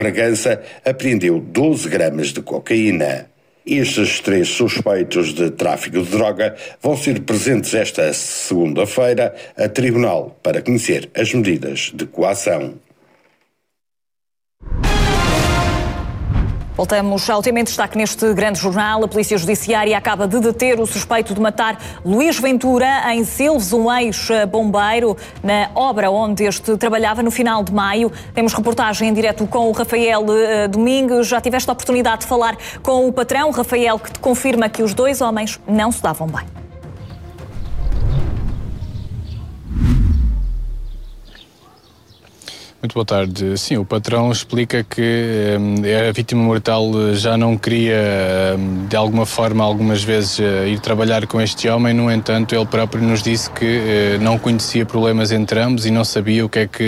Bragança apreendeu 12 gramas de cocaína. Estes 3 suspeitos de tráfico de droga vão ser presentes esta segunda-feira a tribunal para conhecer as medidas de coação. Voltamos ao tema em destaque neste grande jornal. A Polícia Judiciária acaba de deter o suspeito de matar Luís Ventura em Silves, um ex-bombeiro, na obra onde este trabalhava no final de maio. Temos reportagem em direto com o Rafael Domingos. Já tiveste a oportunidade de falar com o patrão, Rafael, que te confirma que os 2 homens não se davam bem. Muito boa tarde. Sim, o patrão explica que a vítima mortal já não queria, de alguma forma, algumas vezes, ir trabalhar com este homem. No entanto, ele próprio nos disse que não conhecia problemas entre ambos e não sabia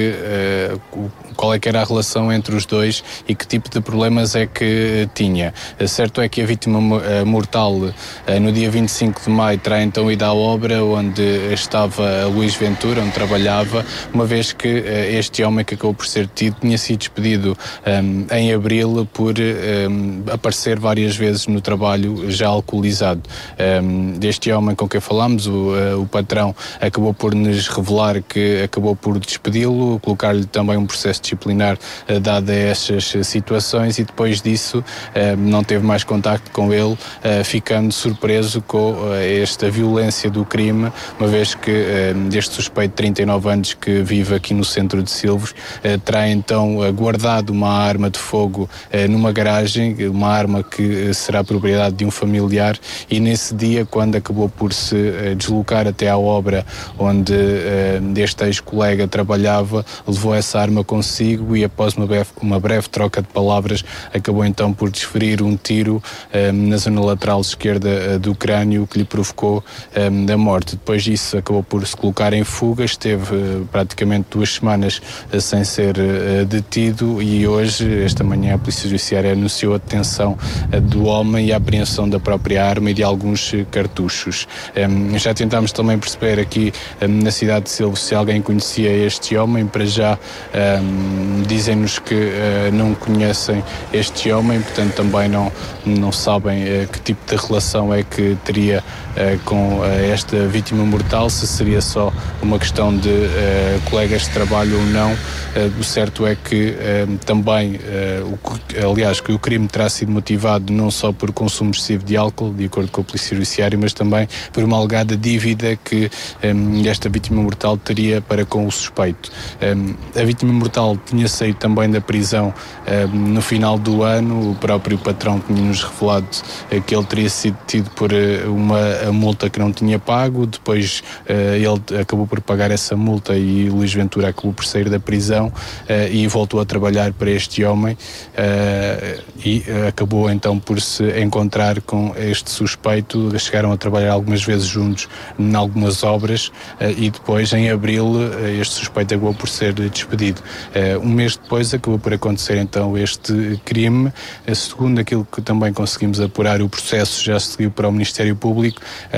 qual é que era a relação entre os dois e que tipo de problemas é que tinha. Certo é que a vítima mortal, no dia 25 de maio, terá então ido à obra onde estava Luís Ventura, onde trabalhava, uma vez que este homem que acabou por ser detido tinha sido despedido em abril por aparecer várias vezes no trabalho já alcoolizado. Deste homem com quem falámos, o patrão acabou por nos revelar que acabou por despedi-lo, colocar-lhe também um processo disciplinar dado a estas situações, e depois disso não teve mais contacto com ele, ficando surpreso com esta violência do crime, uma vez que este suspeito de 39 anos que vive aqui no centro de Silves terá então guardado uma arma de fogo numa garagem, uma arma que será propriedade de um familiar, e nesse dia, quando acabou por se deslocar até à obra onde este ex-colega trabalhava, levou essa arma consigo e após uma breve troca de palavras acabou então por desferir um tiro na zona lateral esquerda do crânio que lhe provocou a morte. Depois disso acabou por se colocar em fuga, esteve praticamente 2 semanas sem ser detido, e hoje, esta manhã, a Polícia Judiciária anunciou a detenção do homem e a apreensão da própria arma e de alguns cartuchos. Já tentámos também perceber aqui na cidade de Silves se alguém conhecia este homem. Para já dizem-nos que não conhecem este homem, portanto também não sabem que tipo de relação é que teria com esta vítima mortal, se seria só uma questão de colegas de trabalho ou não. O certo é que também, aliás, que o crime terá sido motivado não só por consumo excessivo de álcool, de acordo com a Polícia Judiciária, mas também por uma alegada dívida que esta vítima mortal teria para com o suspeito. A vítima mortal tinha saído também da prisão no final do ano. O próprio patrão tinha-nos revelado que ele teria sido detido por uma multa que não tinha pago. Depois ele acabou por pagar essa multa e Luís Ventura acabou por sair da prisão e voltou a trabalhar para este homem e acabou então por se encontrar com este suspeito. Chegaram a trabalhar algumas vezes juntos em algumas obras e depois, em abril, este suspeito acabou por ser despedido. Um mês depois acabou por acontecer então este crime. Segundo aquilo que também conseguimos apurar, o processo já seguiu para o Ministério Público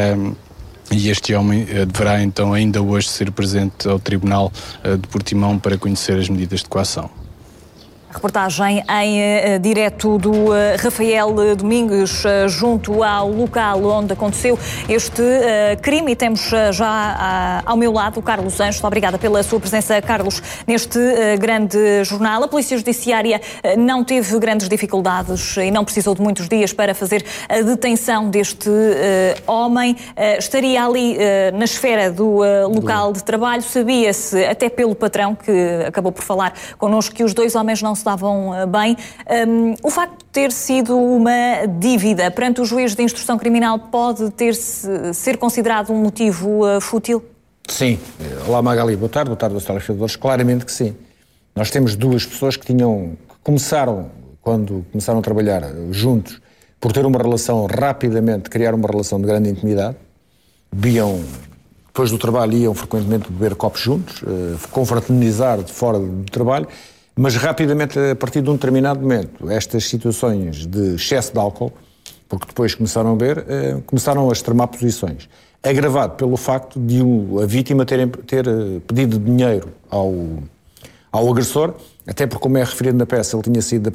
e este homem deverá então ainda hoje ser presente ao Tribunal de Portimão para conhecer as medidas de coação. Reportagem em direto do Rafael Domingos, junto ao local onde aconteceu este crime. E temos já ao meu lado o Carlos Anjos. Obrigada pela sua presença, Carlos, neste grande jornal. A Polícia Judiciária não teve grandes dificuldades e não precisou de muitos dias para fazer a detenção deste homem. Estaria ali na esfera do local de trabalho. Sabia-se, até pelo patrão, que acabou por falar connosco, que os 2 homens não se estavam bem. O facto de ter sido uma dívida perante o juiz de instrução criminal pode ser considerado um motivo fútil? Sim. Olá, Magali, boa tarde aos telespectadores. Claramente que sim. Nós temos 2 pessoas que começaram, quando começaram a trabalhar juntos, por ter uma relação rapidamente, criar uma relação de grande intimidade. Bebiam, depois do trabalho, iam frequentemente beber copos juntos, confraternizar de fora do trabalho. Mas rapidamente, a partir de um determinado momento, estas situações de excesso de álcool, porque depois começaram a beber, começaram a extremar posições. Agravado pelo facto de a vítima ter pedido dinheiro ao agressor até porque, como é referido na peça, ele tinha saído da